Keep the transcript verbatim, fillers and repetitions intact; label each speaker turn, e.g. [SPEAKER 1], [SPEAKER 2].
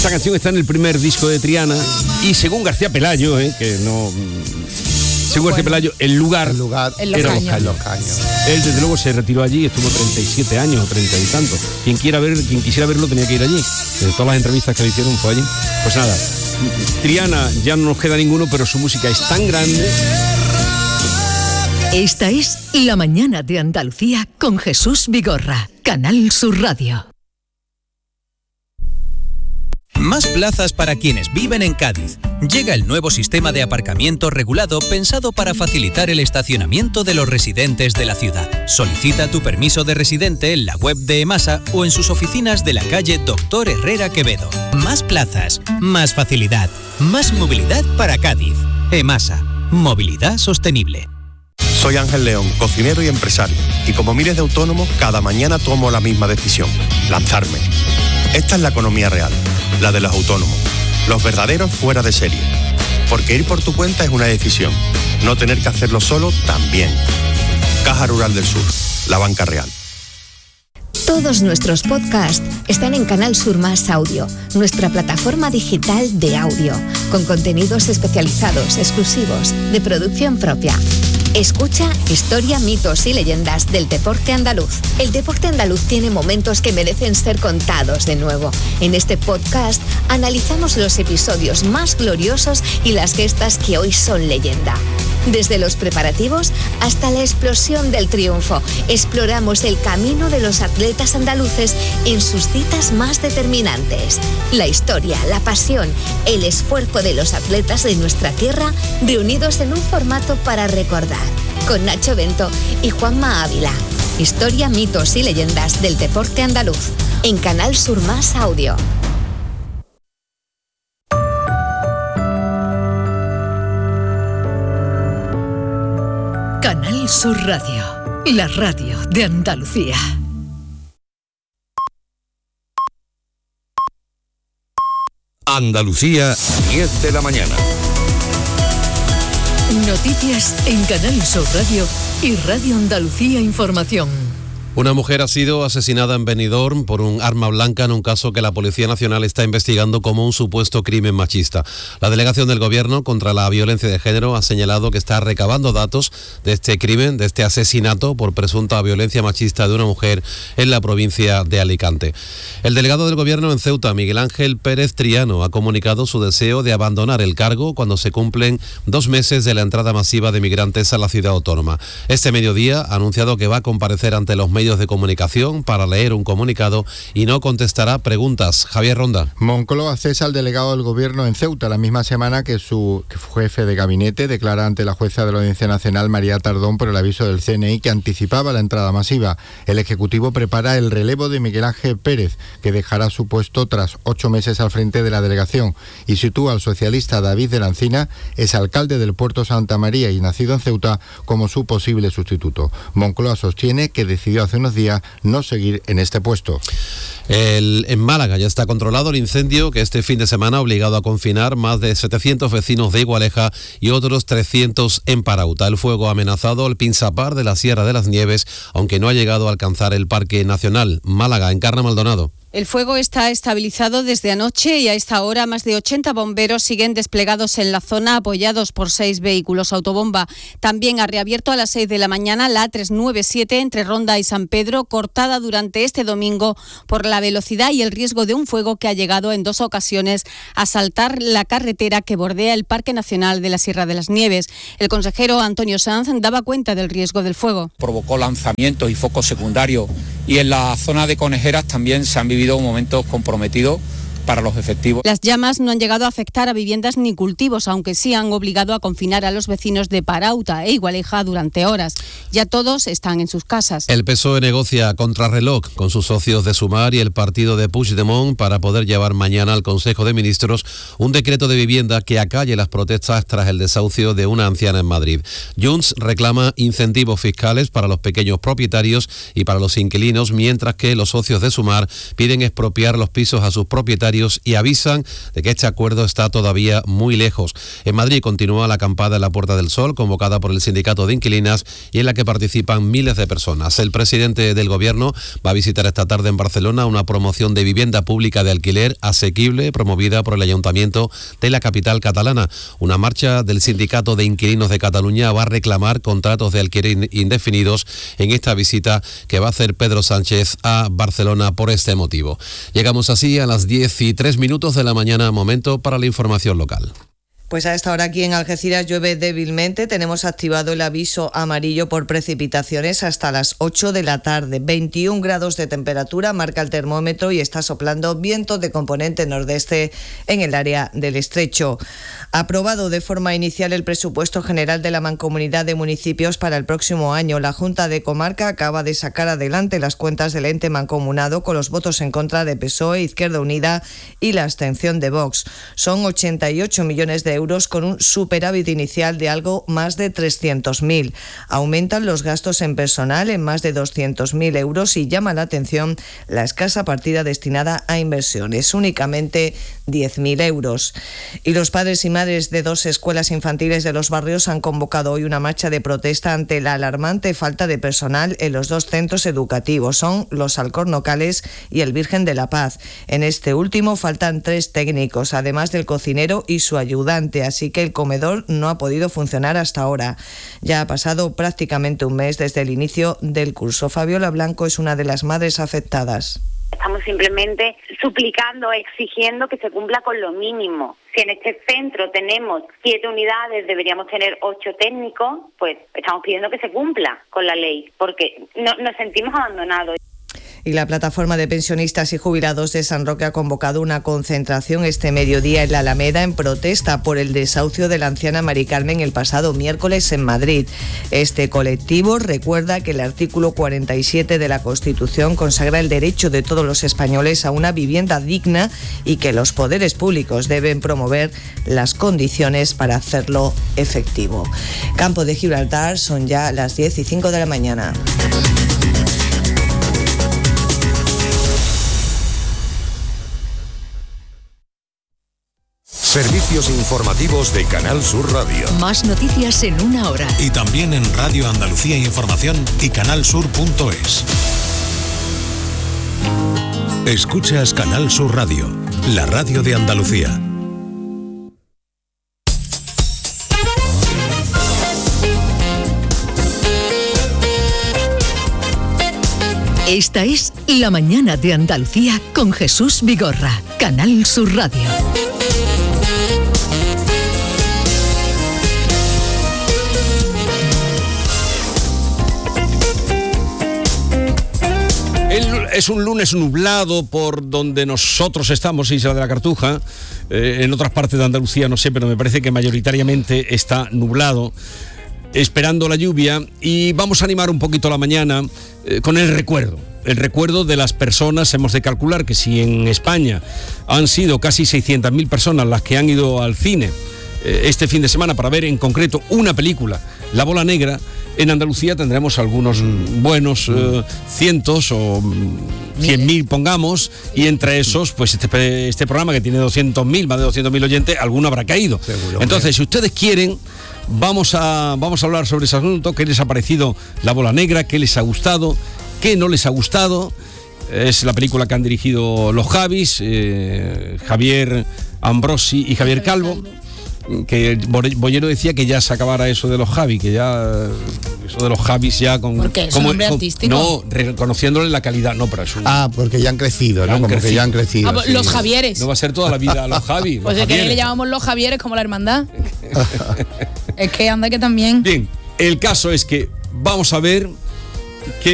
[SPEAKER 1] Esa canción está en el primer disco de Triana y según García Pelayo, eh, que no... Según García Pelayo, el lugar,
[SPEAKER 2] el lugar
[SPEAKER 1] era
[SPEAKER 2] los
[SPEAKER 1] caños.
[SPEAKER 2] los caños.
[SPEAKER 1] Él desde luego se retiró allí, estuvo treinta y siete años o treinta y tanto. Quien quiera ver, quien quisiera verlo tenía que ir allí. De todas las entrevistas que le hicieron fue allí. Pues nada, Triana ya no nos queda ninguno, pero su música es tan grande.
[SPEAKER 3] Esta es La Mañana de Andalucía con Jesús Vigorra, Canal Sur Radio.
[SPEAKER 4] Más plazas para quienes viven en Cádiz. Llega el nuevo sistema de aparcamiento regulado pensado para facilitar el estacionamiento de los residentes de la ciudad. Solicita tu permiso de residente en la web de EMASA o en sus oficinas de la calle Doctor Herrera Quevedo. Más plazas, más facilidad, más movilidad para Cádiz. EMASA, movilidad sostenible.
[SPEAKER 5] Soy Ángel León, cocinero y empresario, y como miles de autónomos, cada mañana tomo la misma decisión: lanzarme. Esta es la economía real, la de los autónomos, los verdaderos fuera de serie. Porque ir por tu cuenta es una decisión, no tener que hacerlo solo también. Caja Rural del Sur, la banca real.
[SPEAKER 6] Todos nuestros podcasts están en Canal Sur Más Audio, nuestra plataforma digital de audio, con contenidos especializados, exclusivos, de producción propia. Escucha historia, mitos y leyendas del deporte andaluz. El deporte andaluz tiene momentos que merecen ser contados de nuevo. En este podcast analizamos los episodios más gloriosos y las gestas que hoy son leyenda. Desde los preparativos hasta la explosión del triunfo, exploramos el camino de los atletas andaluces en sus citas más determinantes. La historia, la pasión, el esfuerzo de los atletas de nuestra tierra reunidos en un formato para recordar. Con Nacho Bento y Juanma Ávila. Historia, mitos y leyendas del deporte andaluz. En Canal Sur Más Audio.
[SPEAKER 3] Canal Sur Radio, la radio de Andalucía.
[SPEAKER 7] Andalucía, diez de la mañana.
[SPEAKER 3] Noticias en Canal Sur Radio y Radio Andalucía Información.
[SPEAKER 8] Una mujer ha sido asesinada en Benidorm por un arma blanca en un caso que la Policía Nacional está investigando como un supuesto crimen machista. La delegación del Gobierno contra la violencia de género ha señalado que está recabando datos de este crimen, de este asesinato por presunta violencia machista de una mujer en la provincia de Alicante. El delegado del Gobierno en Ceuta, Miguel Ángel Pérez Triano, ha comunicado su deseo de abandonar el cargo cuando se cumplen dos meses de la entrada masiva de migrantes a la ciudad autónoma. Este mediodía ha anunciado que va a comparecer ante los medios de comunicación para leer un comunicado y no contestará preguntas. Javier Ronda.
[SPEAKER 2] Moncloa cesa al delegado del Gobierno en Ceuta la misma semana que su jefe de gabinete declara ante la jueza de la Audiencia Nacional, María Tardón, por el aviso del C N I que anticipaba la entrada masiva. El Ejecutivo prepara el relevo de Miguel Ángel Pérez, que dejará su puesto tras ocho meses al frente de la delegación, y sitúa al socialista David de la Encina, es alcalde del Puerto Santa María y nacido en Ceuta, como su posible sustituto. Moncloa sostiene que decidió hace unos días no seguir en este puesto.
[SPEAKER 8] El, en Málaga ya está controlado el incendio que este fin de semana ha obligado a confinar más de setecientos vecinos de Igualeja y otros trescientos en Parauta. El fuego ha amenazado el Pinsapar de la Sierra de las Nieves, aunque no ha llegado a alcanzar el Parque Nacional. Málaga, Encarna Maldonado.
[SPEAKER 9] El fuego está estabilizado desde anoche y a esta hora más de ochenta bomberos siguen desplegados en la zona, apoyados por seis vehículos autobomba. También ha reabierto a las seis de la mañana la A trescientos noventa y siete entre Ronda y San Pedro, cortada durante este domingo por la velocidad y el riesgo de un fuego que ha llegado en dos ocasiones a saltar la carretera que bordea el Parque Nacional de la Sierra de las Nieves. El consejero Antonio Sanz daba cuenta del riesgo del fuego.
[SPEAKER 10] Provocó lanzamientos y focos secundarios, y en la zona de Conejeras también se han vivido momentos comprometidos para los efectivos.
[SPEAKER 9] Las llamas no han llegado a afectar a viviendas ni cultivos, aunque sí han obligado a confinar a los vecinos de Parauta e Igualeja durante horas. Ya todos están en sus casas.
[SPEAKER 8] El P S O E negocia a contrarreloj con sus socios de Sumar y el partido de Puigdemont para poder llevar mañana al Consejo de Ministros un decreto de vivienda que acalle las protestas tras el desahucio de una anciana en Madrid. Junts reclama incentivos fiscales para los pequeños propietarios y para los inquilinos, mientras que los socios de Sumar piden expropiar los pisos a sus propietarios propietarios y avisan de que este acuerdo está todavía muy lejos. En Madrid continúa la acampada en la Puerta del Sol, convocada por el Sindicato de Inquilinas y en la que participan miles de personas. El presidente del Gobierno va a visitar esta tarde en Barcelona una promoción de vivienda pública de alquiler asequible promovida por el Ayuntamiento de la capital catalana. Una marcha del Sindicato de Inquilinos de Cataluña va a reclamar contratos de alquiler indefinidos en esta visita que va a hacer Pedro Sánchez a Barcelona por este motivo. Llegamos así a las diez y tres minutos de la mañana, momento para la información local.
[SPEAKER 11] Pues a esta hora aquí en Algeciras llueve débilmente. Tenemos activado el aviso amarillo por precipitaciones hasta las ocho de la tarde. veintiún grados de temperatura marca el termómetro y está soplando viento de componente nordeste en el área del Estrecho. Aprobado de forma inicial el presupuesto general de la Mancomunidad de Municipios para el próximo año. La Junta de Comarca acaba de sacar adelante las cuentas del ente mancomunado con los votos en contra de P S O E, Izquierda Unida y la abstención de Vox. Son ochenta y ocho millones de euros con un superávit inicial de algo más de trescientos mil. Aumentan los gastos en personal en más de doscientos mil euros y llama la atención la escasa partida destinada a inversiones, únicamente diez mil euros. Y los padres y madres de dos escuelas infantiles de los barrios han convocado hoy una marcha de protesta ante la alarmante falta de personal en los dos centros educativos. Son los Alcornocales y el Virgen de la Paz. En este último faltan tres técnicos, además del cocinero y su ayudante, así que el comedor no ha podido funcionar hasta ahora. Ya ha pasado prácticamente un mes desde el inicio del curso. Fabiola Blanco es una de las madres afectadas.
[SPEAKER 12] Estamos simplemente suplicando, exigiendo que se cumpla con lo mínimo. Si en este centro tenemos siete unidades, deberíamos tener ocho técnicos, pues estamos pidiendo que se cumpla con la ley, porque no, nos sentimos abandonados.
[SPEAKER 11] Y la plataforma de pensionistas y jubilados de San Roque ha convocado una concentración este mediodía en la Alameda en protesta por el desahucio de la anciana Mari Carmen el pasado miércoles en Madrid. Este colectivo recuerda que el artículo cuarenta y siete de la Constitución consagra el derecho de todos los españoles a una vivienda digna y que los poderes públicos deben promover las condiciones para hacerlo efectivo. Campo de Gibraltar, son ya las diez y cinco de la mañana.
[SPEAKER 7] Servicios informativos de Canal Sur Radio.
[SPEAKER 3] Más noticias en una hora.
[SPEAKER 13] Y también en Radio Andalucía Información y canalsur punto es. Escuchas Canal Sur Radio, la radio de Andalucía.
[SPEAKER 3] Esta es La Mañana de Andalucía con Jesús Vigorra, Canal Sur Radio.
[SPEAKER 1] Es un lunes nublado por donde nosotros estamos, Isla de la Cartuja. Eh, en otras partes de Andalucía no sé, pero me parece que mayoritariamente está nublado, esperando la lluvia. Y vamos a animar un poquito la mañana eh, con el recuerdo. El recuerdo de las personas. Hemos de calcular que si en España han sido casi seiscientas mil personas las que han ido al cine eh, este fin de semana para ver en concreto una película, La Bola Negra, en Andalucía tendremos algunos buenos eh, cientos o cien mil, pongamos, y entre esos, pues este, este programa que tiene doscientos mil, más de doscientos mil oyentes, alguno habrá caído. Seguro. Entonces, si ustedes quieren, vamos a, vamos a hablar sobre ese asunto. ¿Qué les ha parecido La Bola Negra? ¿Qué les ha gustado? ¿Qué no les ha gustado? Es la película que han dirigido los Javis, eh, Javier Ambrosi y Javier Calvo. Que Bollero decía que ya se acabara eso de los Javi, que ya eso de los Javis ya con
[SPEAKER 14] ¿por qué? ¿Es
[SPEAKER 1] como,
[SPEAKER 14] un nombre
[SPEAKER 1] con,
[SPEAKER 14] artístico?
[SPEAKER 1] No, reconociéndole la calidad, no, pero es un,
[SPEAKER 2] ah, porque ya han crecido, ¿no?
[SPEAKER 1] Han
[SPEAKER 2] Como
[SPEAKER 1] crecido.
[SPEAKER 2] que ya han crecido.
[SPEAKER 14] Ah,
[SPEAKER 2] sí.
[SPEAKER 14] Los Javieres.
[SPEAKER 1] No va a ser toda la vida los Javi.
[SPEAKER 14] Pues
[SPEAKER 1] los
[SPEAKER 14] es que le llamamos los Javieres como la hermandad. Es que anda que también.
[SPEAKER 1] Bien, el caso es que vamos a ver que